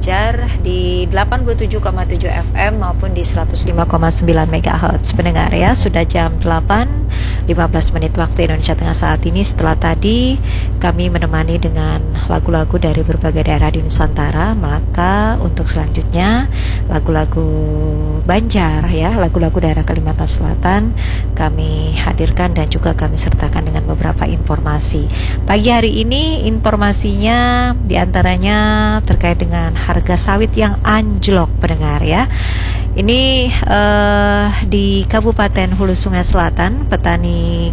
Banjar di 87,7 FM maupun di 105,9 MHz. Pendengar ya, sudah jam 8.15 menit waktu Indonesia Tengah saat ini. Setelah tadi kami menemani dengan lagu-lagu dari berbagai daerah di Nusantara, maka untuk selanjutnya lagu-lagu Banjar ya, lagu-lagu daerah Kalimantan Selatan kami hadirkan dan juga kami sertakan dengan beberapa informasi. Pagi hari ini informasinya diantaranya terkait dengan harga sawit yang anjlok, pendengar ya. Ini di Kabupaten Hulu Sungai Selatan, petani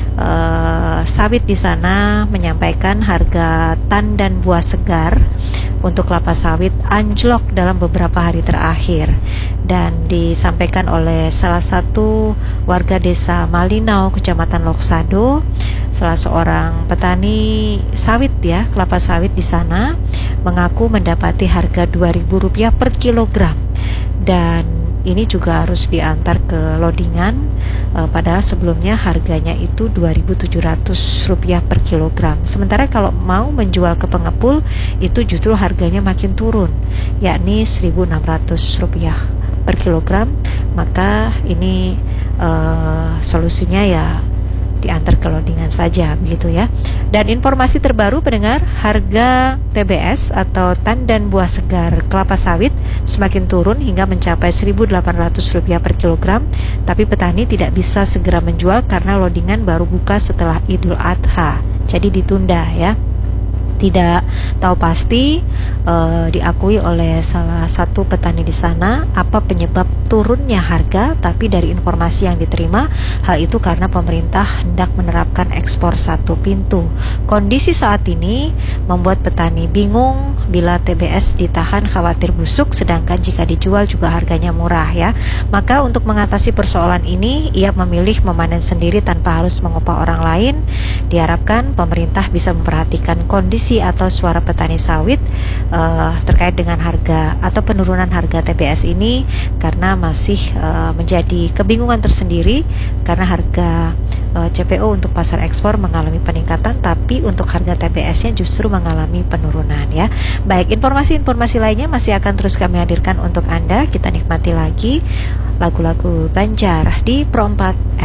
sawit di sana menyampaikan harga tan dan buah segar untuk kelapa sawit anjlok dalam beberapa hari terakhir, dan disampaikan oleh salah satu warga desa Malinau, Kecamatan Loksado, salah seorang petani sawit ya, kelapa sawit di sana, mengaku mendapati harga Rp2.000 per kilogram, dan ini juga harus diantar ke loadingan, padahal sebelumnya harganya itu Rp2.700 per kilogram. Sementara kalau mau menjual ke pengepul itu justru harganya makin turun, yakni Rp1.600 per kilogram. Maka ini solusinya ya diantar ke loadingan saja, begitu ya. Dan informasi terbaru pendengar, harga TBS atau tan dan buah segar kelapa sawit semakin turun hingga mencapai Rp1.800 per kilogram, tapi petani tidak bisa segera menjual karena loadingan baru buka setelah Idul Adha, jadi ditunda ya. Tidak tahu pasti diakui oleh salah satu petani di sana apa penyebab turunnya harga, tapi dari informasi yang diterima, hal itu karena pemerintah hendak menerapkan ekspor satu pintu. Kondisi saat ini membuat petani bingung, bila TBS ditahan khawatir busuk, sedangkan jika dijual juga harganya murah ya. Maka untuk mengatasi persoalan ini, ia memilih memanen sendiri tanpa harus mengupah orang lain. Diharapkan pemerintah bisa memperhatikan kondisi atau suara petani sawit terkait dengan harga atau penurunan harga TBS ini, karena masih menjadi kebingungan tersendiri karena harga CPO untuk pasar ekspor mengalami peningkatan, tapi untuk harga TBS-nya justru mengalami penurunan ya. Baik, informasi-informasi lainnya masih akan terus kami hadirkan untuk Anda. Kita nikmati lagi lagu-lagu Banjar di Pro 4 FM.